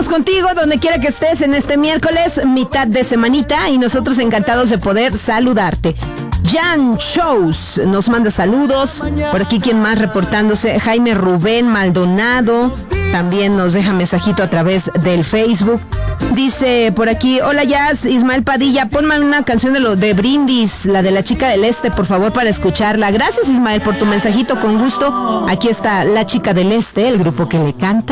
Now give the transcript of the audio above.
estamos contigo donde quiera que estés en este miércoles, mitad de semanita, y nosotros encantados de poder saludarte. Jan Shows nos manda saludos. Por aquí, ¿quién más reportándose? Jaime Rubén Maldonado también nos deja mensajito a través del Facebook. Dice por aquí: hola Jazz, Ismael Padilla, ponme una canción de Brindis, la de La Chica del Este, por favor, para escucharla. Gracias, Ismael, por tu mensajito, con gusto. Aquí está La Chica del Este, el grupo que le canta.